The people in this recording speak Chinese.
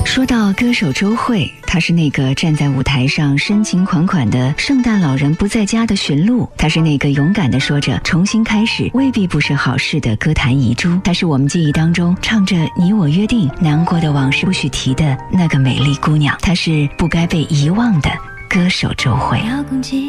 说到歌手周蕙，她是那个站在舞台上深情款款的圣诞老人不在家的驯鹿，她是那个勇敢的说着重新开始未必不是好事的歌坛遗珠，她是我们记忆当中唱着你我约定难过的往事不许提的那个美丽姑娘，她是不该被遗忘的歌手周蕙。